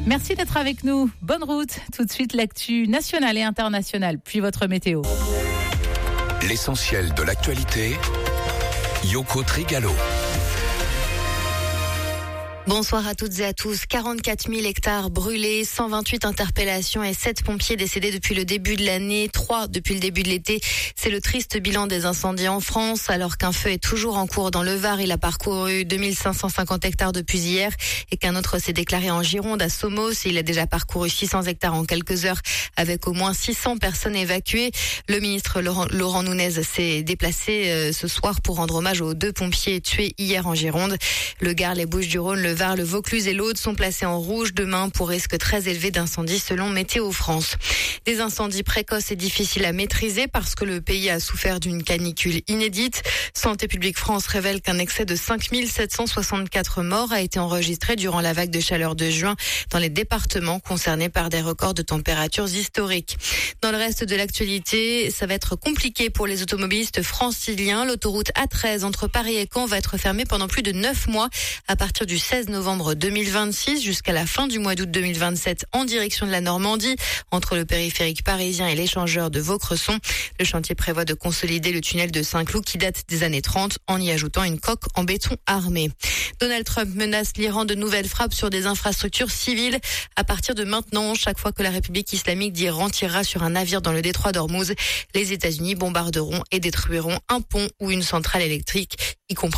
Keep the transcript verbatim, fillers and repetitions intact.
Merci d'être avec nous. Bonne route. Tout de suite, l'actu nationale et internationale, puis votre météo. L'essentiel de l'actualité, Yoko Trigalo. Bonsoir à toutes et à tous. quarante-quatre mille hectares brûlés, cent vingt-huit interpellations et sept pompiers décédés depuis le début de l'année, trois depuis le début de l'été. C'est le triste bilan des incendies en France. Alors qu'un feu est toujours en cours dans le Var, il a parcouru deux mille cinq cent cinquante hectares depuis hier et qu'un autre s'est déclaré en Gironde à Somos. Il a déjà parcouru six cents hectares en quelques heures avec au moins six cents personnes évacuées. Le ministre Laurent, Laurent Nunez s'est déplacé euh, ce soir pour rendre hommage aux deux pompiers tués hier en Gironde. Le Gard, les Bouches-du-Rhône, le Var, le Vaucluse et l'Aude sont placés en rouge demain pour risque très élevé d'incendie selon Météo France. Des incendies précoces et difficiles à maîtriser parce que le pays a souffert d'une canicule inédite. Santé publique France révèle qu'un excès de cinq mille sept cent soixante-quatre morts a été enregistré durant la vague de chaleur de juin dans les départements concernés par des records de températures historiques. Dans le reste de l'actualité, ça va être compliqué pour les automobilistes franciliens. L'autoroute A treize entre Paris et Caen va être fermée pendant plus de neuf mois à partir du seize novembre deux mille vingt-six jusqu'à la fin du mois d'août deux mille vingt-sept en direction de la Normandie, entre le périphérique parisien et l'échangeur de Vaucresson. Le chantier prévoit de consolider le tunnel de Saint-Cloud qui date des années trente en y ajoutant une coque en béton armé. Donald Trump menace l'Iran de nouvelles frappes sur des infrastructures civiles. À partir de maintenant, chaque fois que la République islamique d'Iran tirera sur un navire dans le détroit d'Ormuz, les États-Unis bombarderont et détruiront un pont ou une centrale électrique, y compris